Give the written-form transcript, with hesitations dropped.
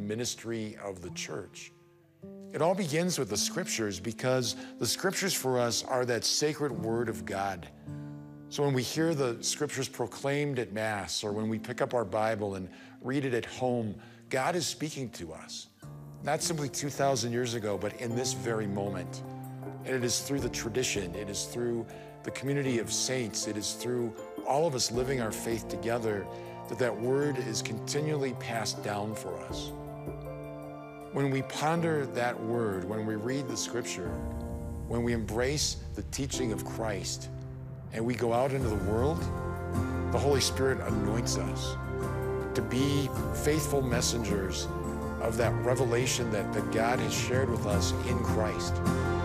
ministry of the church. It all begins with the scriptures, because the scriptures for us are that sacred word of God. So when we hear the scriptures proclaimed at Mass, or when we pick up our Bible and read it at home, God is speaking to us. Not simply 2,000 years ago, but in this very moment. And it is through the tradition, it is through the community of saints, it is through all of us living our faith together that word is continually passed down for us. When we ponder that word, when we read the scripture, when we embrace the teaching of Christ, and we go out into the world, the Holy Spirit anoints us to be faithful messengers of that revelation that God has shared with us in Christ.